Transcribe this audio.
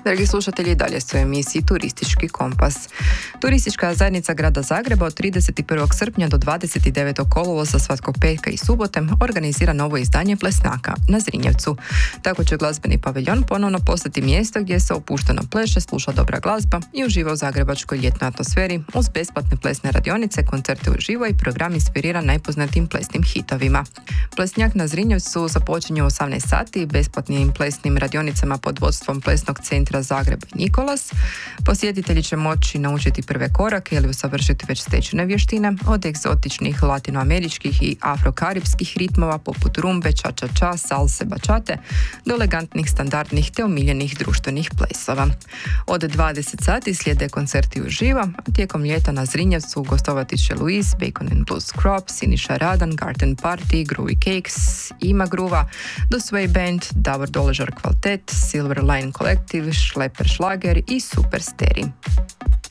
Dragi slušatelji, dalje su u emisiji Turistički kompas. Turistička zajednica grada Zagreba od 31. srpnja do 29. kolovoza svakog petka i subote organizira novo izdanje Plesnjaka na Zrinjevcu. Tako će glazbeni paviljon ponovno postati mjesto gdje se opušteno pleše, sluša dobra glazba i uživa u zagrebačkoj ljetnoj atmosferi uz besplatne plesne radionice, koncerte uživo i program inspiriran najpoznatijim plesnim hitovima. Plesnjak na Zrinjevcu započinje u 18 sati besplatnim plesnim radionicama pod vodstvom Plesnog centra Zagreb i Nikolas. Posjetitelji će moći naučiti prve korake ili usavršiti već stečene vještine od egzotičnih latinoameričkih i afrokaripskih ritmova poput rumbe, ča-ča-ča, salse, bačate do elegantnih, standardnih te omiljenih društvenih plesova. Od 20 sati slijede koncerti uživo, a tijekom ljeta na Zrinjevcu gostovati će Louise, Bacon and Blues Crop, Siniša Radan, Garden Party, Groovy Cakes, Ima Gruva, The Sway Band, Davor Doležar Kvaltet, Silver Line Collective, Šleper Šlager i Super Steri.